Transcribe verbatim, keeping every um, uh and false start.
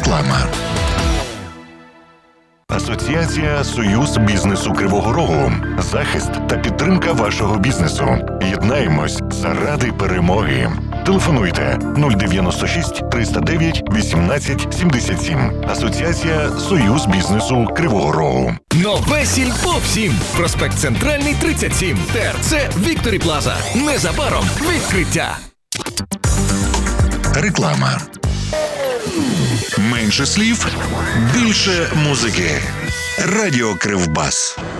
Реклама. Асоціація «Союз бізнесу Кривого Рогу». Захист та підтримка вашого бізнесу. Єднаємось заради перемоги. Телефонуйте нуль дев'яносто шість триста дев'ять вісімнадцять сімдесят сім. Асоціація «Союз бізнесу Кривого Рогу». Нове Сільпо всім. Проспект Центральний, тридцять сім. ТРЦ Вікторі Плаза. Незабаром відкриття. Реклама. Менше слів, більше музики. Радіо Кривбас.